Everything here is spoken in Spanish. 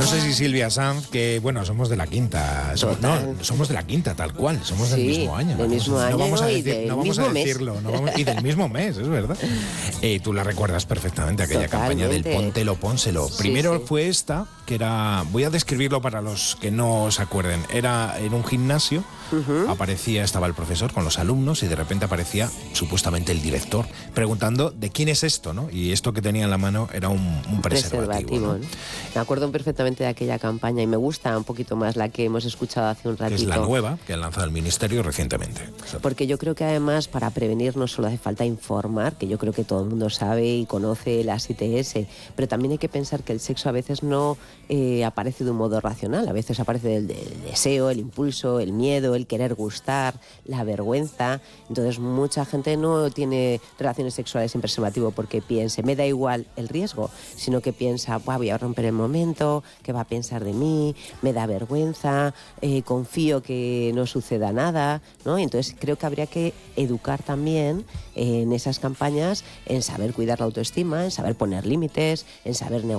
sé si Silvia Sanz, que bueno, somos de la quinta, somos de la quinta tal cual, somos del mismo año. Del mismo año, no vamos a y del decirlo, mismo mes. y del mismo mes, es verdad. Tú la recuerdas perfectamente, aquella campaña del póntelo, pónselo. Primero fue esta, que era, voy a describirlo para los que no se acuerden, era en un gimnasio, estaba el profesor con los alumnos y de repente aparecía supuestamente el director preguntando de quién es esto, ¿no? Y esto que tenía en la mano era un preservativo, ¿no? Me acuerdo perfectamente de aquella campaña y me gusta un poquito más la que hemos escuchado hace un ratito. Que es la nueva que ha lanzado el Ministerio recientemente. Porque yo creo que además para prevenir no solo hace falta informar, que yo creo que todo el mundo sabe y conoce las ITS, pero también hay que pensar que el sexo a veces no aparece de un modo racional, a veces aparece del deseo, el impulso, el miedo, el querer gustar, la vergüenza. Entonces mucha gente no tiene relaciones sexuales sin preservativo porque piense, me da igual el riesgo, sino que piensa, voy a romper el momento, ¿qué va a pensar de mí? Me da vergüenza, confío que no suceda nada, ¿no? Entonces creo que habría que educar también en esas campañas en saber cuidar la autoestima, en saber poner límites, en saber